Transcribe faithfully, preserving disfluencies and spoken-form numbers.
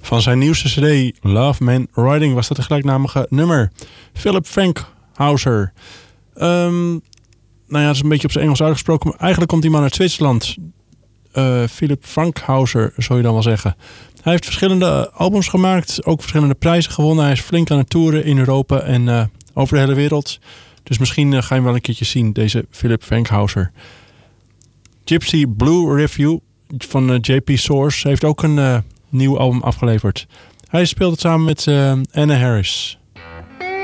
Van zijn nieuwste cd Love Man Riding was dat een gelijknamige nummer. Philip Fankhauser. Um, nou ja, dat is een beetje op zijn Engels uitgesproken. Maar eigenlijk komt die man uit Zwitserland. Uh, Philip Fankhauser, zou je dan wel zeggen. Hij heeft verschillende albums gemaakt. Ook verschillende prijzen gewonnen. Hij is flink aan het toeren in Europa en uh, over de hele wereld. Dus misschien uh, ga je hem wel een keertje zien, deze Philip Fankhauser. Gypsy Blue Review van uh, J P Source heeft ook een uh, nieuw album afgeleverd. Hij speelt het samen met uh, Anna Harris.